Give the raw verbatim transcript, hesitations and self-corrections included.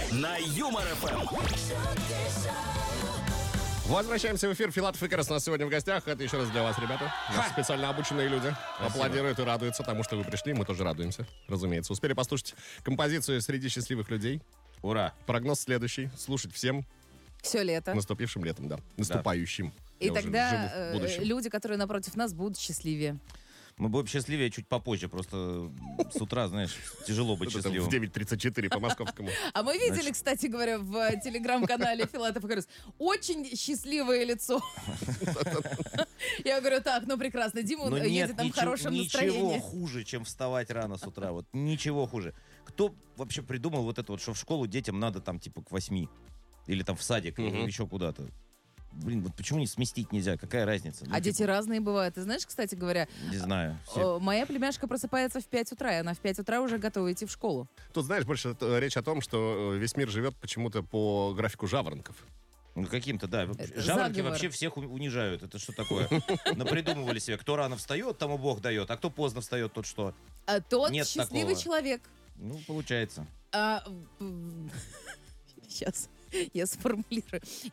на Юмор ФМ. Возвращаемся в эфир. Филатов и Крас у нас сегодня в гостях. Это еще раз для вас, ребята. Наши специально обученные люди. Спасибо. Аплодируют и радуются тому, что вы пришли. Мы тоже радуемся, разумеется. Успели послушать композицию «Среди счастливых людей». Ура! Прогноз следующий. Слушать всем. Все лето. Наступившим летом, да. Наступающим. И Я тогда э, люди, которые напротив нас, будут счастливее. Мы будем счастливее чуть попозже. Просто с утра, знаешь, тяжело быть счастливым. В девять тридцать четыре по московскому. А мы видели, кстати говоря, в телеграм-канале Филатов и Крас очень счастливое лицо. Я говорю, так, ну прекрасно, Дима едет там в хорошем настроении. Ничего хуже, чем вставать рано с утра. Вот ничего хуже. Кто вообще придумал вот это вот, что в школу детям надо там типа к восьми? Или там в садик, или еще куда-то? Блин, вот почему не сместить нельзя? Какая разница? Ну, а типа... дети разные бывают. Ты знаешь, кстати говоря... Не знаю. Все... Моя племяшка просыпается в пять утра, и она в пять утра уже готова идти в школу. Тут, знаешь, больше речь о том, что весь мир живет почему-то по графику жаворонков. Ну, каким-то, да. Это жаворонки заговор. вообще всех унижают. Это что такое? Напридумывали себе. Кто рано встает, тому Бог дает. А кто поздно встает, тот что? А тот Нет счастливый такого. человек. Ну, получается. А, сейчас я сформулирую.